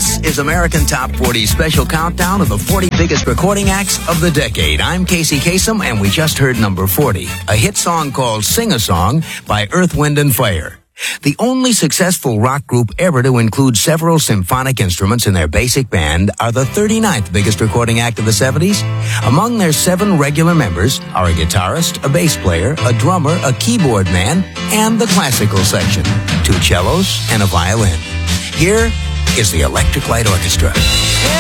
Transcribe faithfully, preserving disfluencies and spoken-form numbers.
This is American Top forty special countdown of the forty biggest recording acts of the decade. I'm Casey Kasem, and we just heard number forty, a hit song called Sing a Song by Earth, Wind and Fire. The only successful rock group ever to include several symphonic instruments in their basic band are the thirty-ninth biggest recording act of the seventies. Among their seven regular members are a guitarist, a bass player, a drummer, a keyboard man, and the classical section, two cellos and a violin. Here is the Electric Light Orchestra.